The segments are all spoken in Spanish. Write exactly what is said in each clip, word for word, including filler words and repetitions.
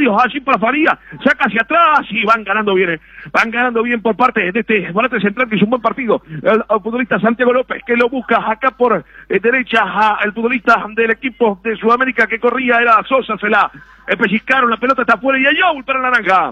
medios, allí para Faría, saca hacia atrás y van ganando bien, eh. van ganando bien por parte de este volante central que hizo un buen partido, el, el futbolista Santiago López, que lo busca acá por eh, derecha, a, el futbolista del equipo de Sudamérica que corría era Sosa, se la eh, pellizcaron, la pelota está afuera y hay out para la naranja.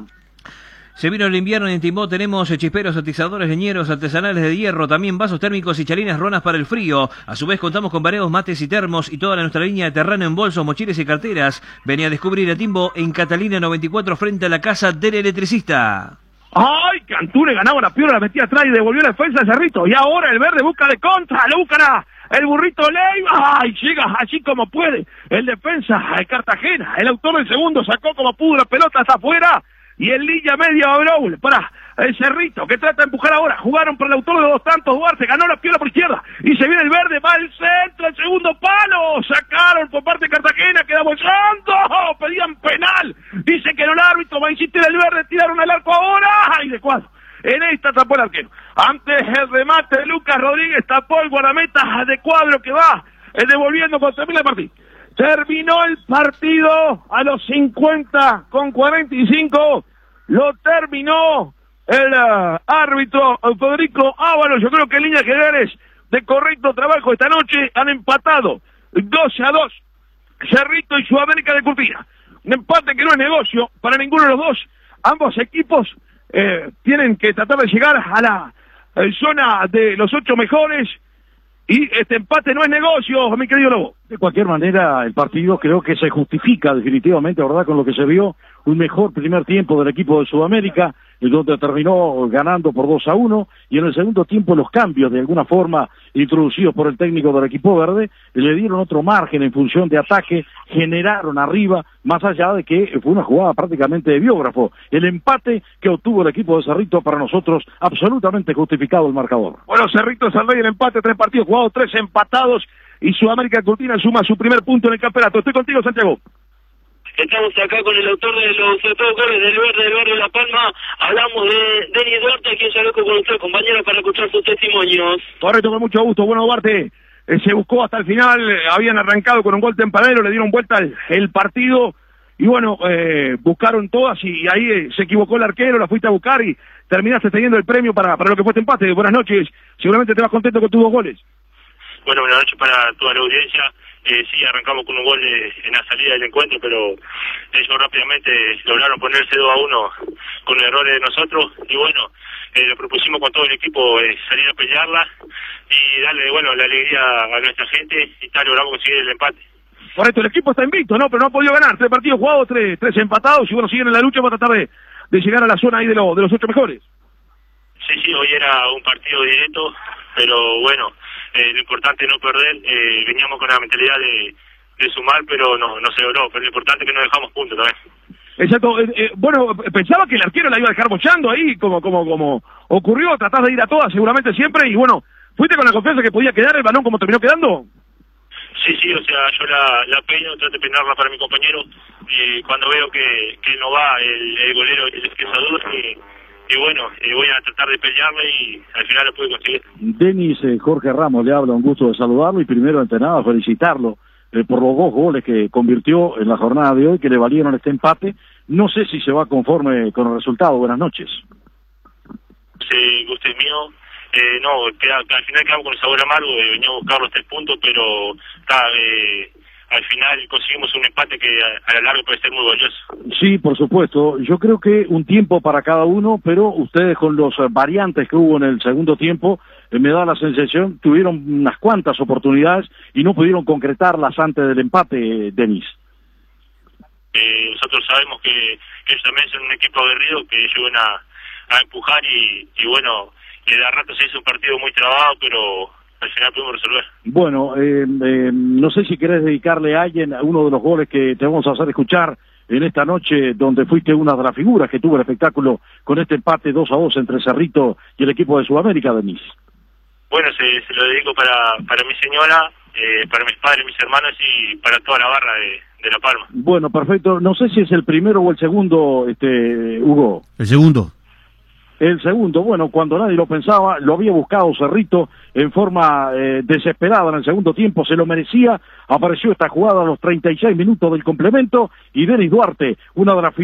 Se vino el invierno y en Timbó tenemos chisperos, atizadores, leñeros, artesanales de hierro, también vasos térmicos y chalines ronas para el frío. A su vez contamos con variados mates y termos y toda nuestra línea de terreno en bolsos, mochiles y carteras. Venía a descubrir a Timbo en Catalina noventa y cuatro frente a la casa del electricista. ¡Ay! Cantú le ganaba la piola, la metía atrás y devolvió la defensa de Cerrito. Y ahora el verde busca de contra, lo buscan a el burrito Leiva. ¡Ay! Llega así como puede. El defensa de Cartagena, el autor del segundo, sacó como pudo la pelota hasta afuera. Y el Lilla media Brawl para el Cerrito, que trata de empujar ahora. Jugaron por el autor de los dos tantos, Duarte, ganó la piola por izquierda. Y se viene el verde, va al centro, el segundo palo. Sacaron por parte de Cartagena, queda bolsando. Pedían penal. Dice que no el árbitro, va a insistir el verde, tiraron al arco ahora. ¡Ay, de cuadro! En esta tapó el arquero. Antes el remate de Lucas Rodríguez, tapó el guardameta de Cuadro que va eh, devolviendo con termina el partido. Terminó el partido a los cincuenta con cuarenta y cinco. Lo terminó el uh, árbitro Federico Ábalos. Yo creo que en líneas generales de correcto trabajo esta noche han empatado doce a dos Cerrito y Sudamérica de Curtina. Un empate que no es negocio para ninguno de los dos. Ambos equipos eh, tienen que tratar de llegar a la eh, zona de los ocho mejores. Y este empate no es negocio, mi querido Lobo. De cualquier manera, el partido creo que se justifica definitivamente, ¿verdad?, con lo que se vio. Un mejor primer tiempo del equipo de Sudamérica, el donde terminó ganando por dos a uno, y en el segundo tiempo los cambios, de alguna forma, introducidos por el técnico del equipo verde, le dieron otro margen en función de ataque, generaron arriba, más allá de que fue una jugada prácticamente de biógrafo. El empate que obtuvo el equipo de Cerrito, para nosotros, absolutamente justificado el marcador. Bueno, Cerrito es al rey del empate, tres partidos jugados, tres empatados, y Sudamérica Cortina suma su primer punto en el campeonato. Estoy contigo, Santiago. Estamos acá con el autor de los dos goles del verde del barrio La Palma. Hablamos de Denis Duarte, a quien ya loco con usted, compañero, para escuchar sus testimonios. Correcto, con mucho gusto. Bueno, Duarte eh, se buscó hasta el final, eh, habían arrancado con un gol tempranero, le dieron vuelta el, el partido, y bueno, eh, buscaron todas, y ahí eh, se equivocó el arquero, la fuiste a buscar y terminaste teniendo el premio para, para lo que fue este empate. Buenas noches, seguramente te vas contento con tus dos goles. Bueno, buenas noches para toda la audiencia. Eh, sí, arrancamos con un gol de, en la salida del encuentro, pero ellos rápidamente lograron ponerse dos a uno con errores de nosotros, y bueno, eh, lo propusimos con todo el equipo, eh, salir a pelearla y darle, bueno, la alegría a nuestra gente, y tal, logramos conseguir el empate. Correcto, el equipo está invicto, ¿no? Pero no ha podido ganar, tres partidos jugados, tres, tres empatados, y bueno, siguen en la lucha para tratar de, de llegar a la zona ahí de, lo, de los ocho mejores. Sí, sí, hoy era un partido directo, pero bueno, eh, lo importante es no perder. Eh, veníamos con la mentalidad de, de sumar, pero no, no se logró, pero lo importante es que no dejamos puntos también. Exacto, eh, eh, bueno, pensaba que el arquero la iba a dejar bochando ahí, como como como ocurrió, tratás de ir a todas seguramente siempre, y bueno, ¿fuiste con la confianza que podía quedar el balón como terminó quedando? Sí, sí, o sea, yo la, la peino, trato de peinarla para mi compañero, y cuando veo que, que no va el, el golero, el pesador, y, y bueno, eh, voy a tratar de pelearla y al final lo pude conseguir. Denis, eh, Jorge Ramos le habla, un gusto de saludarlo, y primero, ante nada, felicitarlo eh, por los dos goles que convirtió en la jornada de hoy, que le valieron este empate. No sé si se va conforme con el resultado. Buenas noches. Sí, gusto es mío. Eh, no, queda, al final quedamos con el sabor amargo, eh, veníamos a buscar los tres puntos, pero está, eh, al final conseguimos un empate que a, a la larga puede ser muy valioso. Sí, por supuesto. Yo creo que un tiempo para cada uno, pero ustedes con los variantes que hubo en el segundo tiempo, eh, me da la sensación, tuvieron unas cuantas oportunidades y no pudieron concretarlas antes del empate, eh, Denis. Eh, nosotros sabemos que ellos también son un equipo aguerrido, que ellos van a, a empujar y, y bueno, que de a rato se hizo un partido muy trabado, pero al final pudimos resolver. Bueno, eh, eh, no sé si querés dedicarle a alguien a uno de los goles que te vamos a hacer escuchar en esta noche, donde fuiste una de las figuras que tuvo el espectáculo con este empate dos a dos entre Cerrito y el equipo de Sudamérica, Denis. Bueno, se, se lo dedico para, para mi señora, eh, para mis padres, mis hermanos y para toda la barra de, de La Palma. Bueno, perfecto. No sé si es el primero o el segundo, este, Hugo. El segundo. El segundo, bueno, cuando nadie lo pensaba, lo había buscado Cerrito en forma eh, desesperada en el segundo tiempo, se lo merecía, apareció esta jugada a los treinta y seis minutos del complemento, y Denis Duarte, una de las